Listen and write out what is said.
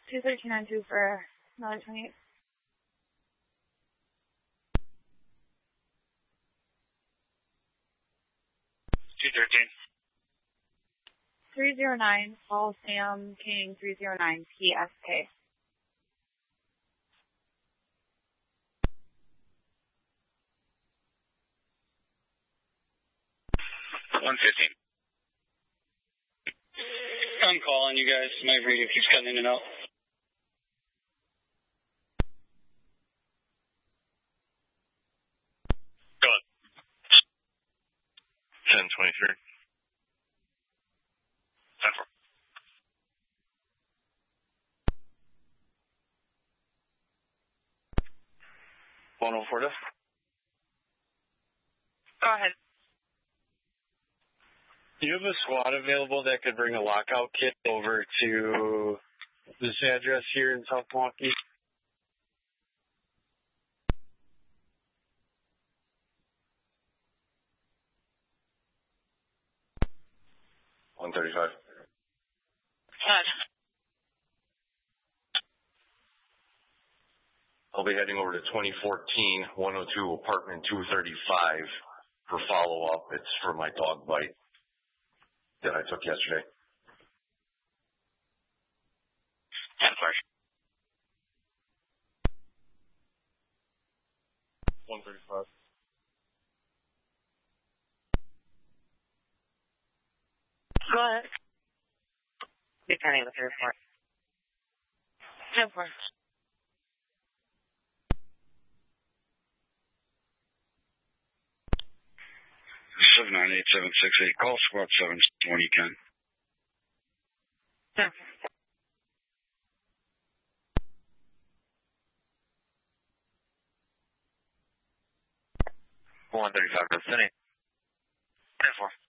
213.92 for another 28. 213. 309, Paul Sam King 309 PSK. 115. I'm calling you guys. My radio keeps cutting in and out. Go ahead. 1023. 10-4. One oh four. Go ahead. Do you have a squad available that could bring a lockout kit over to this address here in South Milwaukee? $135. Good. I'll be heading over to 2014 102 apartment 235 for follow-up. It's for my dog bite that I took yesterday. 10-4. 135. Go ahead. Depending with your report. 10-4. 798-768. Call squad 7 when you can. 10-4. 135 for Finney. 10-4.